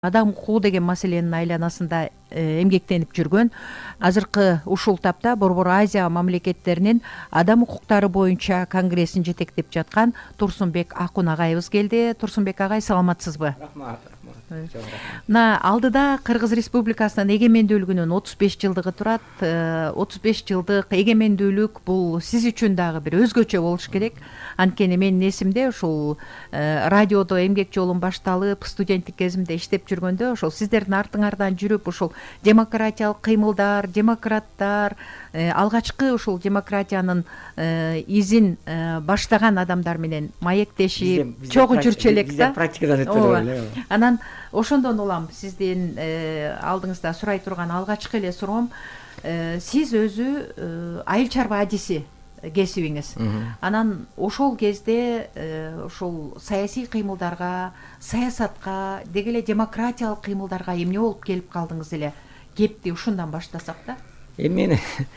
адам укугу деген маселенин айланасында эмгектенип жүргөн, азыркы ушул тапта Борбор Азия мамлекеттеринин адам укуктары боюнча конгрессин жетектеп жаткан Турсунбек Акун агайыбыз келди. Турсунбек агай, саламатсызбы? Рахмат. Мына алдыда Кыргыз Республикасынын эгемендүүлүгүнүн 35 жылдыгы турат. 35 жылдык эгемендүүлүк бул сиз үчүн дагы бир өзгөчө болуш керек. Анткени менин эсимде ушул радиодо эмгек жолум башталып, студенттик кезимде иштеп жүргөндө ошол сиздердин артыңардан жүрүп, ушул демократиялык кыймылдар, демократтар, алгачкы ушул демократиянын изин баштаган адамдар менен маектешип, чогуу жүрчү элек да. Практикадан өтөбүз эле. Анан ошондон улам сиздин алдыңызда сурай турган алгачкы эле суроом, сиз өзү айыл чарба адиси кесибиңиз. Анан ошол кезде ушул саясий кыймылдарга, саясатка, деги эле демократиялык кыймылдарга эмне болуп келип калдыңыз эле? Кепти ушундан баштасак да. Мен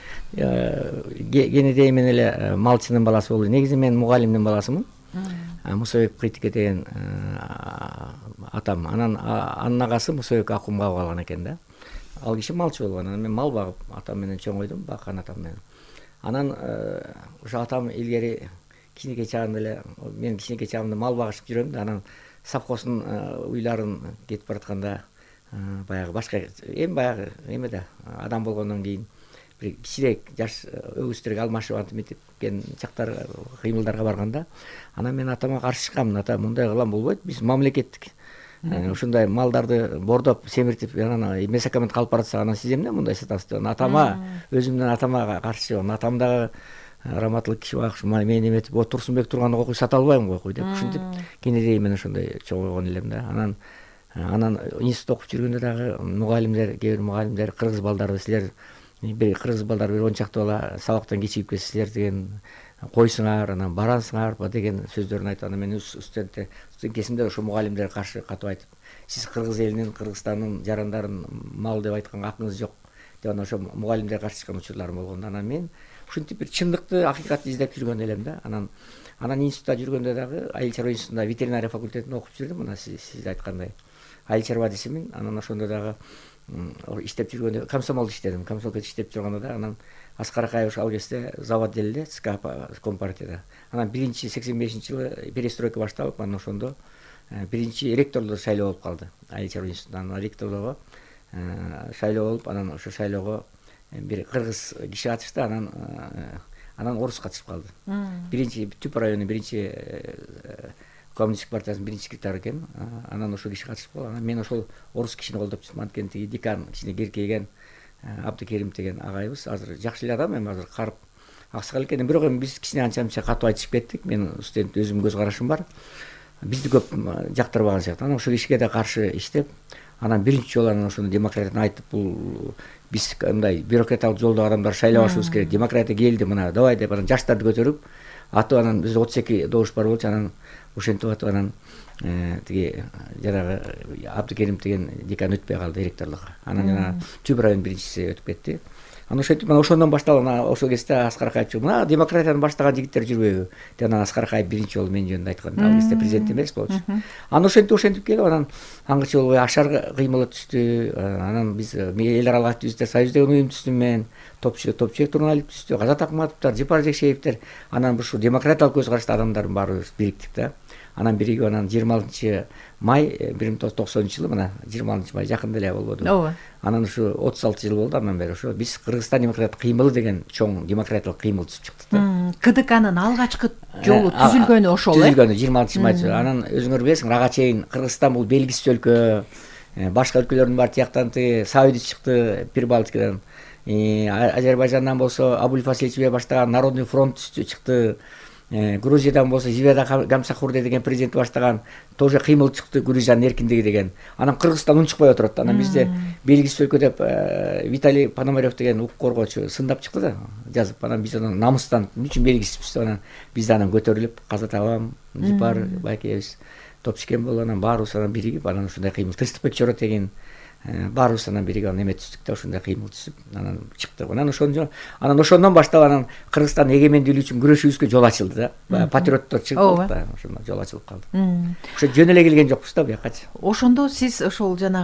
кенеде мен эле малчынын баласы болдум. Негизи мен мугалимдин баласымын. Мусабек Кыйтыке деген атам. Анын агасы Мусабек Акун багып алган экен да. Ал киши малчы болгон. Анан мен мал багып атам менен чоңойдум, баккан атам менен. Анан ошо атам илгери кичинекей чагында эле, мен кичинекей чагымда мал багышып жүрөм да, анан совхоздун уйларын кетип баратканда баягы башка баягы эмеде адам болгондон кийин бир кичирээк жаш өгүздөргө алмашып антип кеткен чактар, кыймылдарга барганда, анан мен атама каршы чыккам. Ата, мындай кылам болбойт, биз мамлекеттик ушундай малдарды бордоп, семиртип, анан месакамент калып баратса, анан сиз эмне мындай сатасыз деп атама, өзүмдүн атама каршы чыгам. Атам дагы раматтылык киши багыш, мен эметип, Турсунбек турганда окуй сата албайм го окуй деп ушинтип кенедей мен ошондой чоңойгон элем да. Анан институтта окуп жүргөндө дагы мугалимдер, кээ бир мугалимдер кыргыз балдарды, силер бир кыргыз балдар бир 10 чакты бала сабактан кечигип кетсе, силер деген койсуңар, анан барасыңар деген сөздөрүн айтып, анан мен студент кезимде ошо мугалимдерге каршы катып айтып, сиз кыргыз элинин, Кыргызстандын жарандарын мал деп айтканга акыңыз жок деп, анан ошо мугалимдерге каршы чыккан учурларым болгон. Анан мен ушинтип бир чындыкты, акыйкатты издеп жүргөн элем да. Анан институтта жүргөндө дагы айыл чарба институтунда ветеринария факультетинде окуп жүрдүм. Мына сиз айткандай айыл чарба адисимин. Анан ошондо дагы иштеп жүргөндө комсомолдо иштедим. Комсомолдо иштеп турганда да, анан Аскар Акаев ал кезде заводделде ЦК Компартияда. Анан 85-жылы перестройка башталып, анан ошондо биринчи ректорлук шайлоо болуп калды айыл чарба институтунан. Анан ректорлугу шайлоо болуп, анан ошо шайлоого бир кыргыз киши катышты, анан орус катышып калды. Биринчи Түп районунун биринчи коммунисттик партиясынын биринчи секретары экен. Анан ошол киши катышып калды. Анан мен ошол орус кишини колдоп чыктым. Анткени тиги декан кичине керкейген Абдыкерим деген агайыбыз азыр жакшы эле адам, эми азыр карып аксакал экен. Бирок эми биз кичине анча катуу айтышып кеттик. Мен студент, өзүмдүн көз карашым бар. Бизди көп жактырбаган сыяктуу. Анан ошол кишиге да каршы иштеп, анан биринчи жолу анан ошону демократияны айтып, бул биз мындай бюрократиялык жолдогу адамдар шайлабашыбыз керек, демократия келди, мына давай деп, анан жаштарды көтөрүп атып, анан бизде 32 добуш бар болчу, анан ошентип атып, анан тиги жанагы Абдыкерим деген декан өтпөй калды ректорлукка. Анан жана Түп районунун биринчиси өтүп кетти. Анан ошентип, анан ошондон башталып, ошол кезде Аскар Акаев чыгып, мына демократияны баштаган жигиттер жүрбөйбү деп, анан Аскар Акаев биринчи жолу мен жөнүндө айткан. Ал кезде президент эмес болчу. Анан ошентип келип, анан аңгыча болбой Ашар кыймылы түздү. Анан биз эл аралык активисттер союз деген уюм түздүм мен. Топчубек Турналиев түздү, Азат Акматовдор, Жапар Жекшеевдер. Анан ушул демократиялык көз карашты адамдардын баарыбыз бириктик да. Анан биригип, анан 26 май 1990-жылы, мына 26 май жакында эле болбоду. Ооба. Анан ушу 36 жыл болду андан бери. Ошо биз Кыргызстан демократиялык кыймылы деген чоң демократиялык кыймыл түзүп чыктык да. КДКнын алгачкы жолу түзүлгөнү ошол түзүлгөнү 26 май. Анан өзүңөр билесиңер, ага чейин Кыргызстан бул белгисиз өлкө, башка өлкөлөрдүн баары тияктан Саудис чыкты, Прибалтикадан. Азербайжандан болсо Абуль Фасилович баштаган Народный фронт чыкты. Грузиядан болсо Живеда Гамсахурди деген президент баштаган тоже кыймыл чыкты, Грузиянын эркиндиги деген. Анан Кыргызстан унчукпай отурат. Анан бизде белгисиз өлкө деп Виталий Пономарев деген укук коргоочу сындап чыкты да, жазып. Анан биз анан намыстан эмне үчүн белгисизбиз деп, анан биз анан көтөрүлүп, Казат абам, Жипар байкебиз, Топчкен болуп, анан баарыбыз анан биригип, анан ушундай кыймыл. Тынчтыкбек Чоротегин баарыбыз анан бирге неме түздүк да, ушундай кыймыл түзүп анан чыктык. Анан ошондон баштап анан Кыргызстан эгемендүүлүгү үчүн күрөшүүбүзгө жол ачылды да. Патриоттор чыгып калды да, ошондо жол ачылып калды. Ошо жөн эле келген жокпуз да буякачы. Ошондо сиз ошол жанагы